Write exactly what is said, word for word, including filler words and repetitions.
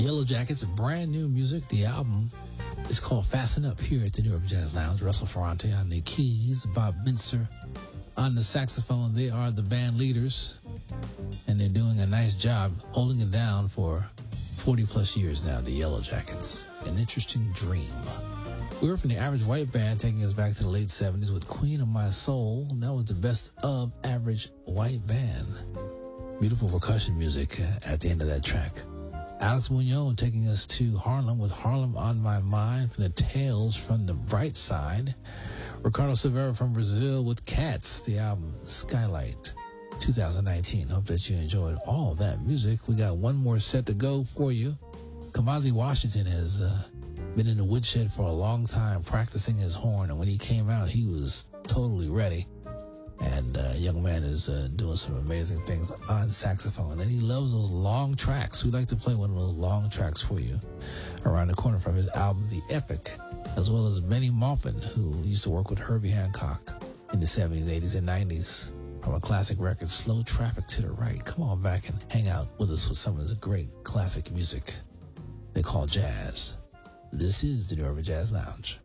Yellow Jackets, brand new music. The album is called Fasten Up here at the New Urban Jazz Lounge. Russell Ferrante on the keys, Bob Mintzer on the saxophone. They are the band leaders, and they're doing a nice job holding it down for forty plus years now, the Yellow Jackets. An Interesting Dream. We were from the Average White Band, taking us back to the late seventies with Queen of My Soul. And that was the best of Average White Band. Beautiful percussion music at the end of that track. Alex Munoz taking us to Harlem with Harlem on My Mind from the Tales from the Bright Side. Ricardo Silveira from Brazil with Cats, the album Skylight two thousand nineteen. Hope that you enjoyed all that music. We got one more set to go for you. Kamasi Washington has uh, been in the woodshed for a long time practicing his horn, and when he came out, he was totally ready. And uh, young man is uh, doing some amazing things on saxophone. And he loves those long tracks. We'd like to play one of those long tracks for you around the corner from his album, The Epic, as well as Benny Maupin, who used to work with Herbie Hancock in the seventies, eighties, and nineties from a classic record, Slow Traffic to the Right. Come on back and hang out with us with some of this great classic music they call jazz. This is the New Urban Jazz Lounge.